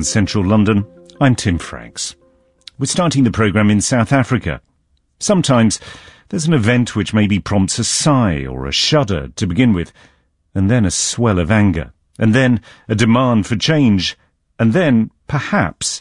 central London. I'm Tim Franks. We're starting the programme in South Africa. Sometimes there's an event which maybe prompts a sigh or a shudder to begin with, and then a swell of anger, and then a demand for change, and then perhaps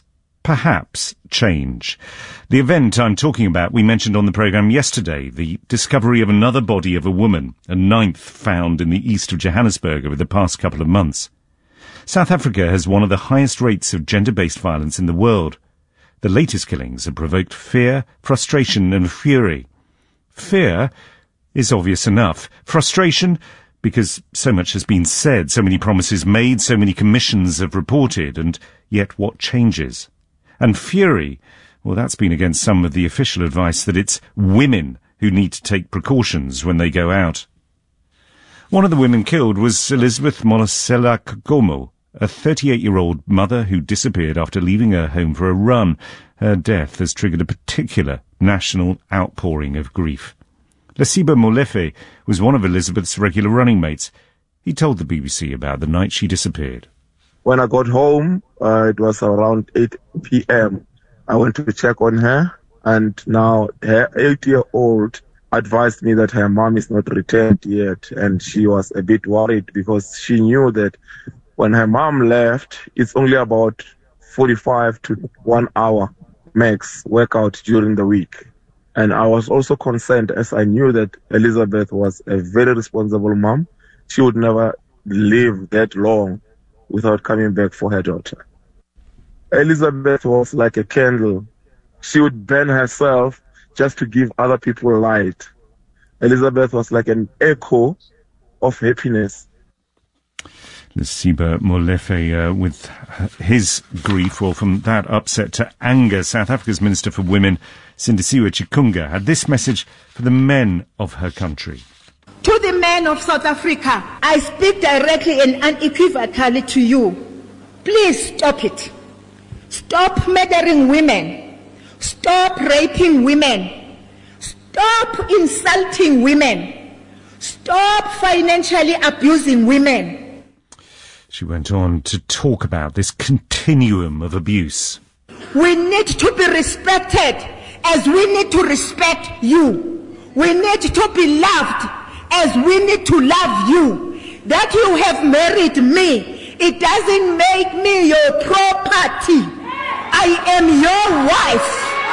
change. The event I'm talking about we mentioned on the programme yesterday, the discovery of another body of a woman, a ninth found in the east of Johannesburg over the past couple of months. South Africa has one of the highest rates of gender-based violence in the world. The latest killings have provoked fear, frustration and fury. Fear is obvious enough. Frustration, because so much has been said, so many promises made, so many commissions have reported, and yet what changes? And fury, well, that's been against some of the official advice that it's women who need to take precautions when they go out. One of the women killed was Elizabeth Molosela Kagomo, a 38-year-old mother who disappeared after leaving her home for a run. Her death has triggered a particular national outpouring of grief. Lesiba Molefe was one of Elizabeth's regular running mates. He told the BBC about the night she disappeared. When I got home, it was around 8 p.m. I went to check on her, and now her 8-year-old advised me that her mom is not returned yet, and she was a bit worried because she knew that when her mom left, it's only about 45 to 1 hour max workout during the week. And I was also concerned as I knew that Elizabeth was a very responsible mom. She would never live that long without coming back for her daughter. Elizabeth was like a candle. She would burn herself just to give other people light. Elizabeth was like an echo of happiness. Lesiba Molefe with his grief. Well, from that upset to anger, South Africa's Minister for Women, Sindisiwe Chikunga, had this message for the men of her country. To the men of South Africa, I speak directly and unequivocally to you. Please stop it. Stop murdering women. Stop raping women. Stop insulting women. Stop financially abusing women. She went on to talk about this continuum of abuse. We need to be respected as we need to respect you. We need to be loved as we need to love you. That you have married me, it doesn't make me your property. I am your wife.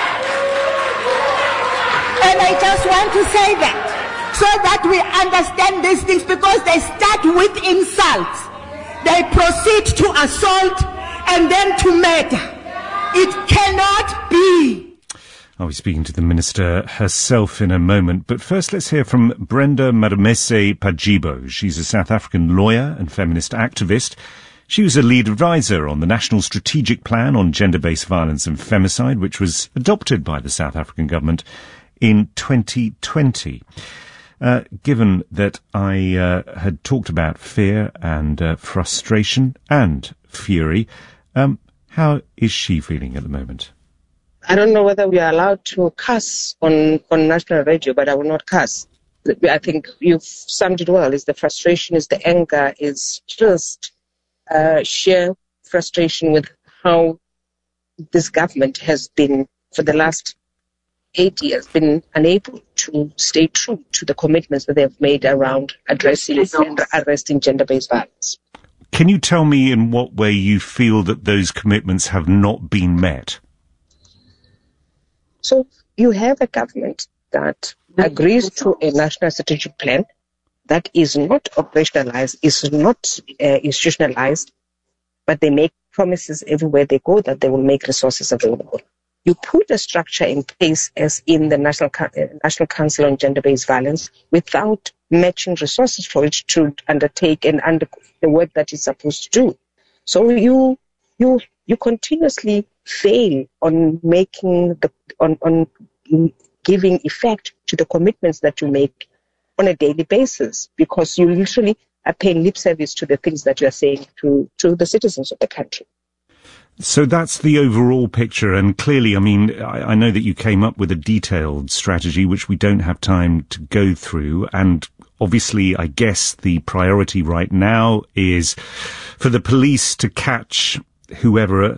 And I just want to say that so that we understand these things, because they start with insults. They proceed to assault and then to murder. It cannot be. I'll be speaking to the minister herself in a moment, but first let's hear from Brenda Madamese Pajibo. She's a South African lawyer and feminist activist. She was a lead advisor on the National Strategic Plan on Gender-Based Violence and Femicide, which was adopted by the South African government in 2020. Given that I had talked about fear and frustration and fury, how is she feeling at the moment? I don't know whether we are allowed to cuss on national radio, but I will not cuss. I think you've summed it well. Is the frustration, is the anger, is just sheer frustration with how this government has been, for the last 8 years, been unable to stay true to the commitments that they have made around addressing and arresting gender-based violence. Can you tell me in what way you feel that those commitments have not been met? So you have a government that agrees to a national strategic plan that is not operationalized, is not institutionalized, but they make promises everywhere they go that they will make resources available. You put a structure in place as in the National Council on Gender-Based Violence without matching resources for it to undertake and the work that it's supposed to do. So you continuously fail on making on giving effect to the commitments that you make on a daily basis, because you literally are paying lip service to the things that you are saying to the citizens of the country. So that's the overall picture, and clearly, I mean, I know that you came up with a detailed strategy, which we don't have time to go through, and obviously, I guess the priority right now is for the police to catch whoever